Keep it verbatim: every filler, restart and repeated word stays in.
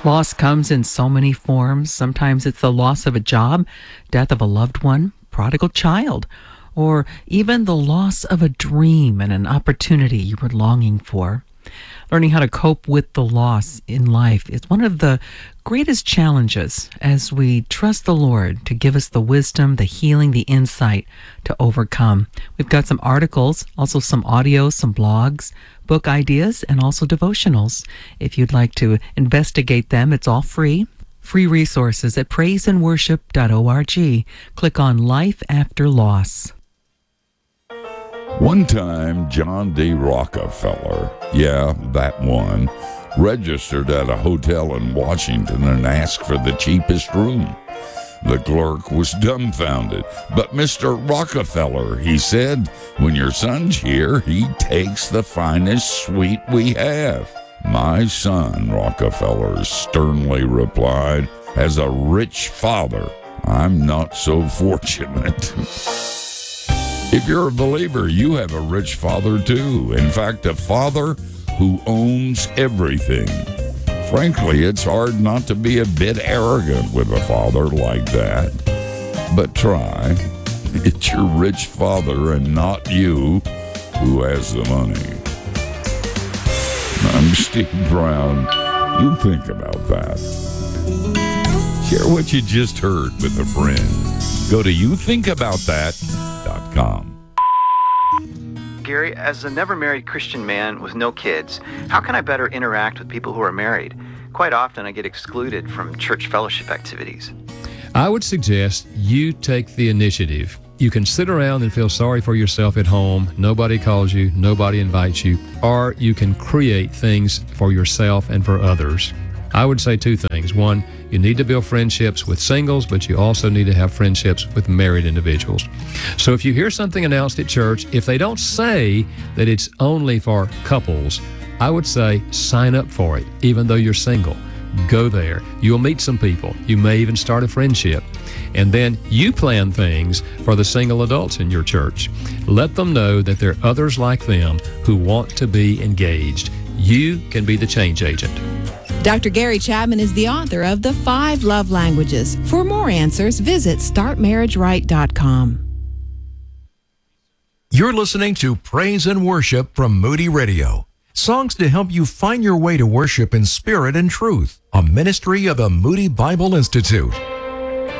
Loss comes in so many forms. Sometimes it's the loss of a job, death of a loved one, prodigal child, or even the loss of a dream and an opportunity you were longing for. Learning how to cope with the loss in life is one of the greatest challenges as we trust the Lord to give us the wisdom, the healing, the insight to overcome. We've got some articles, also some audio, some blogs, book ideas, and also devotionals. If you'd like to investigate them, it's all free. Free resources at praise and worship dot org. Click on Life After Loss. One time, John D. Rockefeller, yeah, that one, registered at a hotel in Washington and asked for the cheapest room. The clerk was dumbfounded. "But Mister Rockefeller," he said, "when your son's here, he takes the finest suite we have." "My son," Rockefeller sternly replied, "has a rich father. I'm not so fortunate." If you're a believer, you have a rich father too. In fact, a father who owns everything. Frankly, it's hard not to be a bit arrogant with a father like that. But try. It's your rich father and not you who has the money. I'm Steve Brown. You think about that. Share what you just heard with a friend. Go to you think about that dot com. Gary, as a never-married Christian man with no kids, how can I better interact with people who are married? Quite often I get excluded from church fellowship activities. I would suggest you take the initiative. You can sit around and feel sorry for yourself at home. Nobody calls you, nobody invites you, or you can create things for yourself and for others. I would say two things. One, you need to build friendships with singles, but you also need to have friendships with married individuals. So if you hear something announced at church, if they don't say that it's only for couples, I would say sign up for it, even though you're single. Go there. You'll meet some people. You may even start a friendship. And then you plan things for the single adults in your church. Let them know that there are others like them who want to be engaged. You can be the change agent. Doctor Gary Chapman is the author of The Five Love Languages. For more answers, visit start marriage right dot com. You're listening to Praise and Worship from Moody Radio. Songs to help you find your way to worship in spirit and truth. A ministry of the Moody Bible Institute.